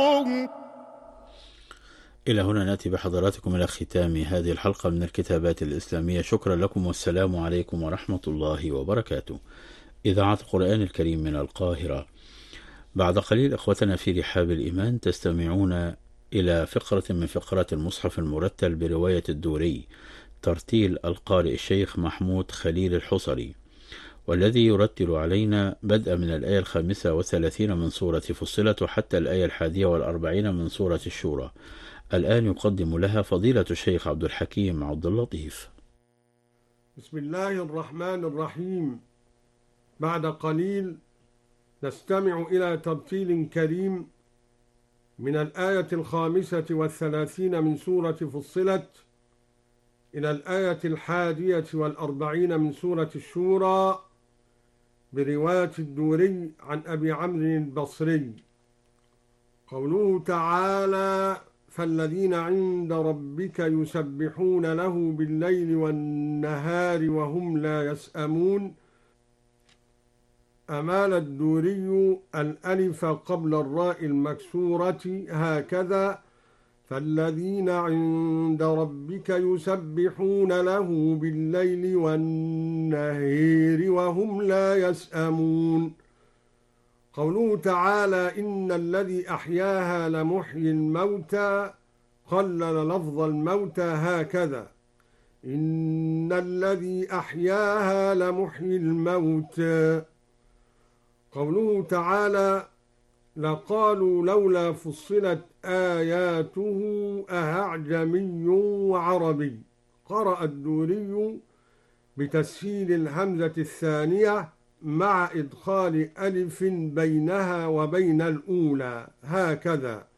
إلى هنا نأتي بحضراتكم إلى ختام هذه الحلقة من الكتابات الإسلامية. شكرا لكم والسلام عليكم ورحمة الله وبركاته. إذاعة القرآن الكريم من القاهرة. بعد قليل أخوتنا في رحاب الإيمان تستمعون إلى فقرة من فقرات المصحف المرتل برواية الدوري، ترتيل القارئ الشيخ محمود خليل الحصري، والذي يرتل علينا بدءا من الآية 35 من سورة فصلت وحتى الآية 41 من سورة الشورى. الآن يقدم لها فضيلة الشيخ عبد الحكيم عبد اللطيف. بسم الله الرحمن الرحيم. بعد قليل نستمع إلى ترتيل كريم من الآية 35 من سورة فصلت إلى الآية 41 من سورة الشورى برواية الدوري عن أبي عمرو البصري. قوله تعالى: فالذين عند ربك يسبحون له بالليل والنهار وهم لا يسأمون. أمال الدوري الألف قبل الراء المكسورة هكذا: فالذين عند ربك يسبحون له بالليل والنهار وهم لا يسأمون. قوله تعالى: إن الذي أحياها لمحيي الموتى، قلل لفظ الموتى هكذا: إن الذي أحياها لمحيي الموتى. قوله تعالى: لقالوا لولا فصلت آياته أأعجمي وعربي. قرأ الدوري بتسهيل الهمزة الثانية مع إدخال ألف بينها وبين الأولى هكذا: